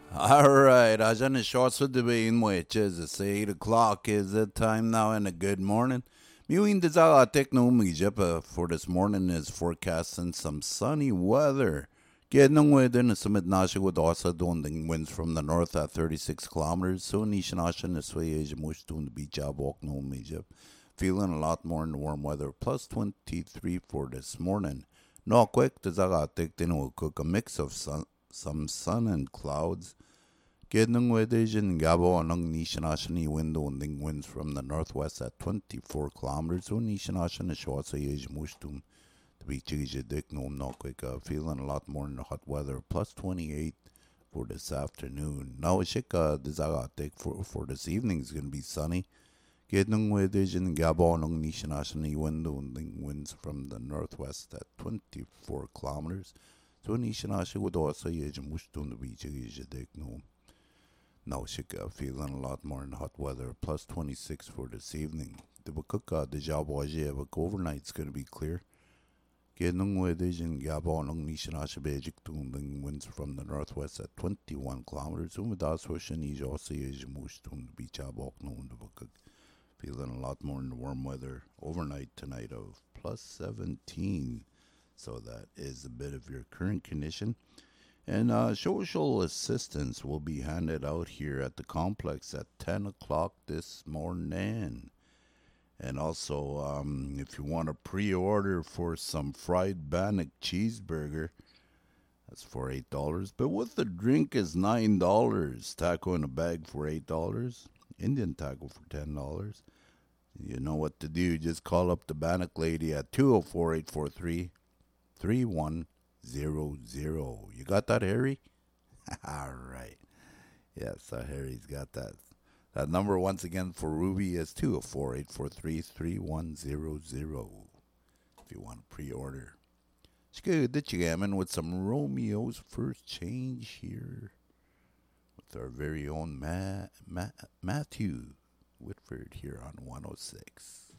Alright, ajan short sa dibayin mo it's 8 o'clock is the time now and a good morning. Miwin dizalatek no migjapa for this morning is forecasting some sunny weather. Getting weather na sumit nasha with also doing winds from the north at 36 kilometers. So nishanasha na sway mush doing the beach job walk no mijap. Feeling a lot more in the warm weather. Plus 23 for this morning. No quick dizalatek then will cook a mix of some sun and clouds. Getting Gednung Gabo Anung Nishanashani window and winds from the northwest at 24 kilometers. So Nishanashan Shwasa Yej Mushtum to be Chija Dick no quick feeling a lot more in the hot weather. Plus 28 for this afternoon. Now Shika Dizagatik for this evening is gonna be sunny. Gednung Wedijin Gabo Anung Nishanashani window and winds from the northwest at 24 kilometers. So Nishanashi would also Yej Mushtum to be Chija Dick no. Now Shika feeling a lot more in hot weather. Plus 26 for this evening. The Bakuka, the Jaboje, but overnight's going to be clear. Genung Wedijin Gabonung Nishanasha Bejik Tunding winds from the northwest at 21 kilometers. Umadas Hoshanij Osage Mushtun the beach Abok known the Bakuk. Feeling a lot more in the warm weather. Overnight tonight of plus 17. So that is a bit of your current condition. And social assistance will be handed out here at the complex at 10 o'clock this morning. And also, if you want to pre-order for some fried bannock cheeseburger, that's for $8. But with the drink is $9. Taco in a bag for $8. Indian taco for $10. You know what to do. Just call up the bannock lady at 204-843-3100. You got that, Harry? All right. Yes, Harry's got that. That number once again for Ruby is 204-843-3100 if you want to pre-order. It's good that you come in with some Romeo's First Change here with our very own Matthew Whitford here on 106.